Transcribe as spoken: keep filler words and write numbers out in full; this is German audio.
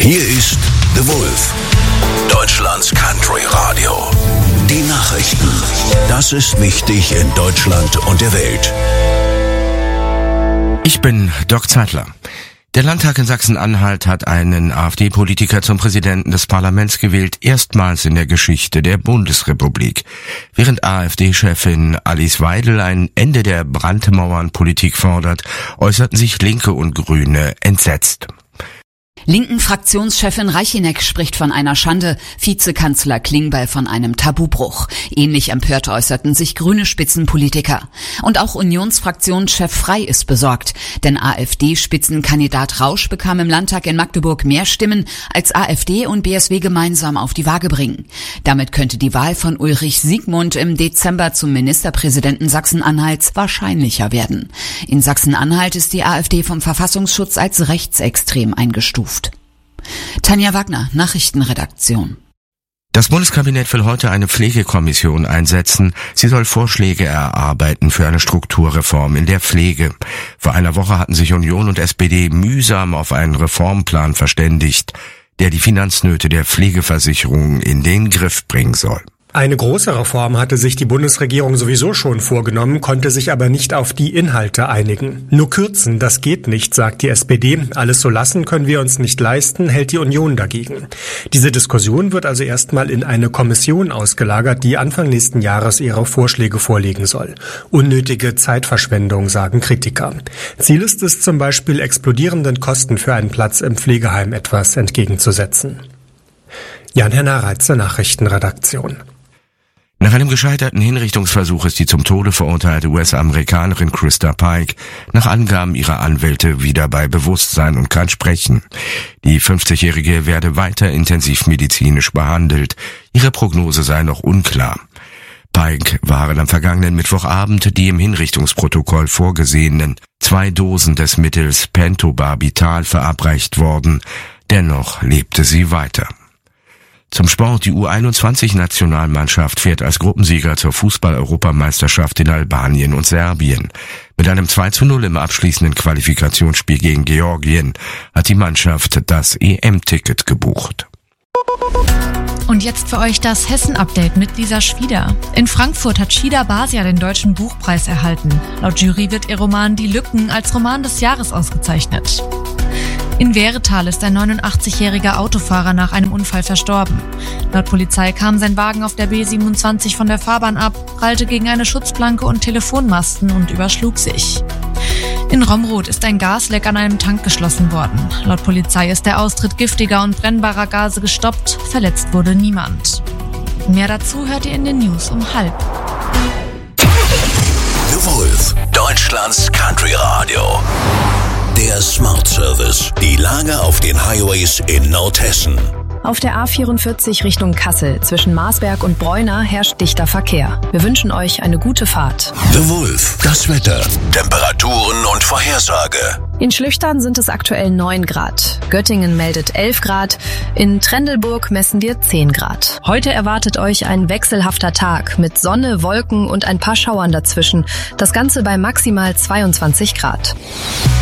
Hier ist The Wolf, Deutschlands Country Radio. Die Nachrichten. Das ist wichtig in Deutschland und der Welt. Ich bin Doc Zeitler. Der Landtag in Sachsen-Anhalt hat einen AfD-Politiker zum Präsidenten des Parlaments gewählt, erstmals in der Geschichte der Bundesrepublik. Während AfD-Chefin Alice Weidel ein Ende der Brandmauernpolitik fordert, äußerten sich Linke und Grüne entsetzt. Linken-Fraktionschefin Reicheneck spricht von einer Schande, Vizekanzler Klingbeil von einem Tabubruch. Ähnlich empört äußerten sich grüne Spitzenpolitiker. Und auch Unionsfraktionschef Frey ist besorgt, denn AfD-Spitzenkandidat Rausch bekam im Landtag in Magdeburg mehr Stimmen, als AfD und B S W gemeinsam auf die Waage bringen. Damit könnte die Wahl von Ulrich Siegmund im Dezember zum Ministerpräsidenten Sachsen-Anhalts wahrscheinlicher werden. In Sachsen-Anhalt ist die AfD vom Verfassungsschutz als rechtsextrem eingestuft. Tanja Wagner, Nachrichtenredaktion. Das Bundeskabinett will heute eine Pflegekommission einsetzen. Sie soll Vorschläge erarbeiten für eine Strukturreform in der Pflege. Vor einer Woche hatten sich Union und S P D mühsam auf einen Reformplan verständigt, der die Finanznöte der Pflegeversicherung in den Griff bringen soll. Eine große Reform hatte sich die Bundesregierung sowieso schon vorgenommen, konnte sich aber nicht auf die Inhalte einigen. Nur kürzen, das geht nicht, sagt die S P D. Alles so lassen können wir uns nicht leisten, hält die Union dagegen. Diese Diskussion wird also erstmal in eine Kommission ausgelagert, die Anfang nächsten Jahres ihre Vorschläge vorlegen soll. Unnötige Zeitverschwendung, sagen Kritiker. Ziel ist es zum Beispiel, explodierenden Kosten für einen Platz im Pflegeheim etwas entgegenzusetzen. Jan-Henner Reitze, Nachrichtenredaktion. Nach einem gescheiterten Hinrichtungsversuch ist die zum Tode verurteilte U S-Amerikanerin Krista Pike nach Angaben ihrer Anwälte wieder bei Bewusstsein und kann sprechen. Die fünfzigjährige werde weiter intensivmedizinisch behandelt. Ihre Prognose sei noch unklar. Pike waren am vergangenen Mittwochabend die im Hinrichtungsprotokoll vorgesehenen zwei Dosen des Mittels Pentobarbital verabreicht worden. Dennoch lebte sie weiter. Zum Sport. Die U einundzwanzig-Nationalmannschaft fährt als Gruppensieger zur Fußball-Europameisterschaft in Albanien und Serbien. Mit einem zwei zu null im abschließenden Qualifikationsspiel gegen Georgien hat die Mannschaft das E M-Ticket gebucht. Und jetzt für euch das Hessen-Update mit Lisa Schwieder. In Frankfurt hat Shida Basia den Deutschen Buchpreis erhalten. Laut Jury wird ihr Roman Die Lücken als Roman des Jahres ausgezeichnet. In Wehretal ist ein neunundachtzigjähriger Autofahrer nach einem Unfall verstorben. Laut Polizei kam sein Wagen auf der B siebenundzwanzig von der Fahrbahn ab, prallte gegen eine Schutzplanke und Telefonmasten und überschlug sich. In Romroth ist ein Gasleck an einem Tank geschlossen worden. Laut Polizei ist der Austritt giftiger und brennbarer Gase gestoppt. Verletzt wurde niemand. Mehr dazu hört ihr in den News um halb. The Wolf, Deutschlands Country Radio. Der Smart Service. Die Lage auf den Highways in Nordhessen. Auf der A vierundvierzig Richtung Kassel zwischen Marsberg und Bräuna herrscht dichter Verkehr. Wir wünschen euch eine gute Fahrt. The Wolf, das Wetter, Temperaturen und Vorhersage. In Schlüchtern sind es aktuell neun Grad. Göttingen meldet elf Grad. In Trendelburg messen wir zehn Grad. Heute erwartet euch ein wechselhafter Tag mit Sonne, Wolken und ein paar Schauern dazwischen. Das Ganze bei maximal zweiundzwanzig Grad.